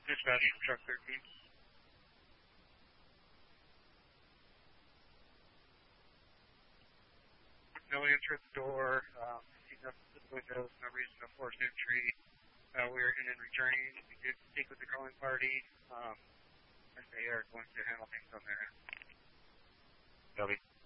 Dispatch from truck 13. No answer at the door. See nothing to the windows. No reason to force entry. We are in and returning. We did speak with the calling party, and they are going to handle things on their end. Copy.